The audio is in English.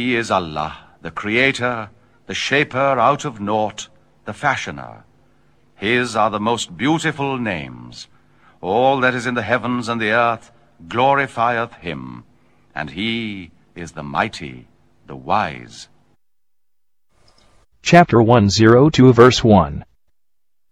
He is Allah, the Creator, the Shaper out of naught, the Fashioner. His are the most beautiful names. All that is in the heavens and the earth glorifieth him, and he is the mighty, the wise. Chapter 102 verse 1.